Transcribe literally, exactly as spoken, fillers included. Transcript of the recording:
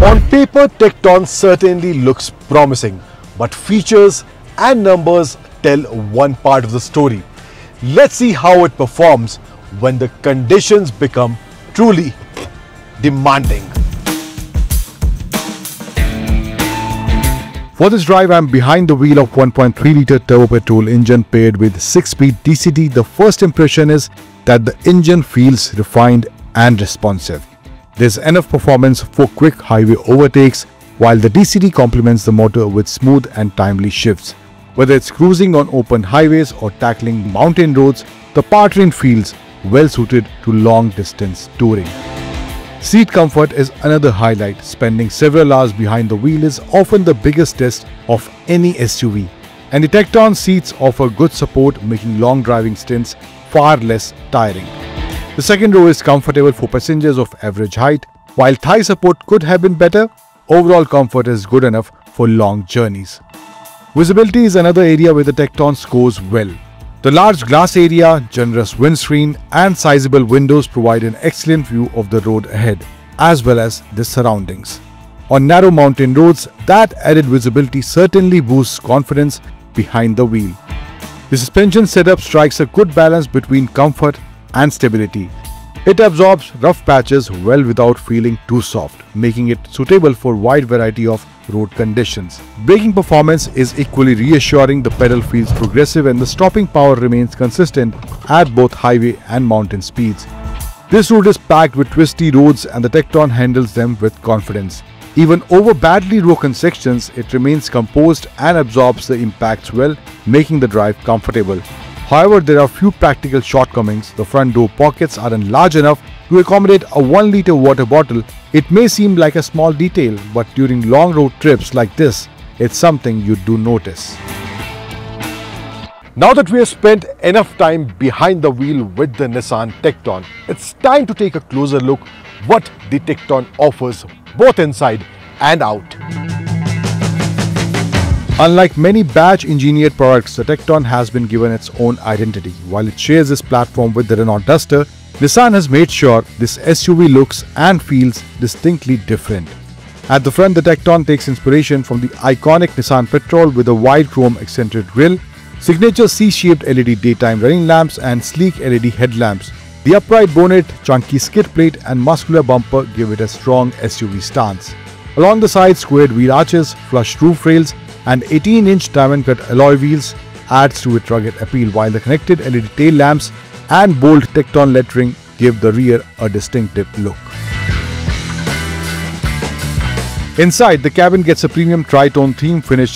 On paper, Tecton certainly looks promising, but features and numbers tell one part of the story. Let's see how it performs when the conditions become truly demanding. For this drive, I am behind the wheel of one point three litre turbo petrol engine paired with six speed D C T. The first impression is that the engine feels refined and responsive. There's enough performance for quick highway overtakes, while the D C T complements the motor with smooth and timely shifts. Whether it's cruising on open highways or tackling mountain roads, the powertrain feels well suited to long distance touring. Seat comfort is another highlight. Spending several hours behind the wheel is often the biggest test of any S U V, and the Tecton seats offer good support, making long driving stints far less tiring. The second row is comfortable for passengers of average height. While thigh support could have been better, overall comfort is good enough for long journeys. Visibility is another area where the Tecton scores well. The large glass area, generous windscreen and sizable windows provide an excellent view of the road ahead, as well as the surroundings. On narrow mountain roads, that added visibility certainly boosts confidence behind the wheel. The suspension setup strikes a good balance between comfort and stability. It absorbs rough patches well without feeling too soft, making it suitable for a wide variety of road conditions. Braking performance is equally reassuring. The pedal feels progressive and the stopping power remains consistent at both highway and mountain speeds. This route is packed with twisty roads and the Tecton handles them with confidence. Even over badly broken sections, it remains composed and absorbs the impacts well, making the drive comfortable. However, there are few practical shortcomings. The front door pockets aren't large enough to accommodate a one litre water bottle. It may seem like a small detail, but during long road trips like this, it's something you do notice. Now that we have spent enough time behind the wheel with the Nissan Tecton, it's time to take a closer look what the Tecton offers both inside and out. Unlike many badge-engineered products, the Tecton has been given its own identity. While it shares this platform with the Renault Duster, Nissan has made sure this S U V looks and feels distinctly different. At the front, the Tecton takes inspiration from the iconic Nissan Patrol with a wide chrome accented grille, signature C-shaped L E D daytime running lamps and sleek L E D headlamps. The upright bonnet, chunky skid plate and muscular bumper give it a strong S U V stance. Along the side, squared wheel arches, flush roof rails and eighteen inch diamond cut alloy wheels adds to its rugged appeal, while the connected L E D tail lamps and bold Tecton lettering give the rear a distinctive look. Inside, the cabin gets a premium tri-tone theme finished